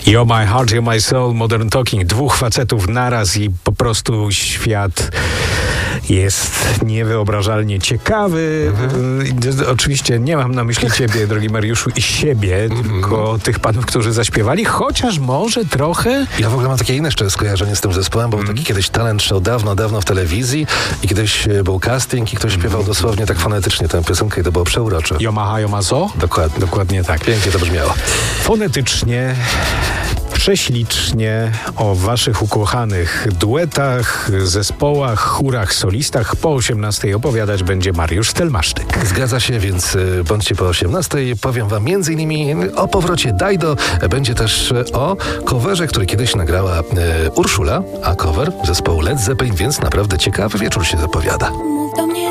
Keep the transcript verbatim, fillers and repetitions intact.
You're My Heart, You're My Soul, Modern Talking. Dwóch facetów naraz i po prostu świat jest niewyobrażalnie ciekawy. Mhm. Oczywiście nie mam na myśli ciebie, drogi Mariuszu, i siebie, mhm. tylko tych panów, którzy zaśpiewali, chociaż może trochę... Ja w ogóle mam takie inne jeszcze skojarzenie z tym zespołem, bo był taki kiedyś talent show dawno, dawno w telewizji i kiedyś był casting i ktoś śpiewał dosłownie tak fonetycznie tę piosenkę i to było przeurocze. Yomaha, Yomazo? Dokładnie. Dokładnie tak. Pięknie to brzmiało. Fonetycznie, prześlicznie o waszych ukochanych duetach, zespołach, chórach, solistach po osiemnastej opowiadać będzie Mariusz Stelmasztyk. Zgadza się, więc bądźcie po osiemnastej. Powiem wam między innymi o powrocie Dajdo. Będzie też o coverze, który kiedyś nagrała e, Urszula, a cover zespołu Led Zeppelin, więc naprawdę ciekawy wieczór się zapowiada.